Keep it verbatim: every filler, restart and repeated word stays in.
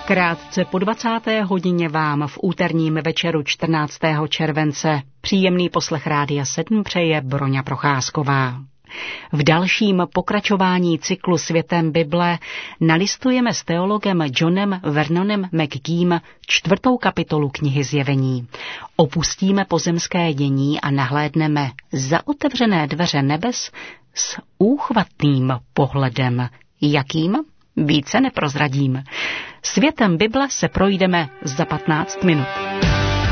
Krátce po dvacáté hodině vám v úterním večeru čtrnáctého července příjemný poslech Rádia sedm přeje Broňa Procházková. V dalším pokračování cyklu Světem Bible nalistujeme s teologem Johnem Vernonem McGeem čtvrtou kapitolu knihy Zjevení. Opustíme pozemské dění a nahlédneme za otevřené dveře nebes s úchvatným pohledem. Jakým? Více neprozradím. Světem Bible se projdeme za patnáct minut.